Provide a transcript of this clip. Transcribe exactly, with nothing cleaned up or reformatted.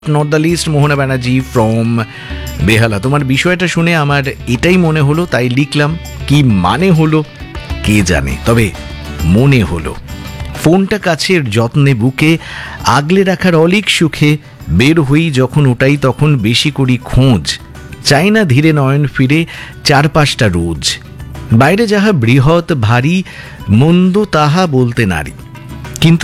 Not the list Mohona Banerjee from বেহালা। তোমার বিষয়টা শুনে আমার এটাই মনে হলো, তাই লিখলাম। কি মানে হলো কে জানে, তবে মনে হলো। ফোনটা কাছের যত্নে বুকে আগলে রাখার অলিক সুখে বের হই যখন ওটাই তখন বেশি করি খোঁজ। চাই না ধীরে নয়ন ফিরে চারপাশটা রোজ। বাইরে যাহা বৃহৎ ভারী মন্দ তাহা বলতে নারী,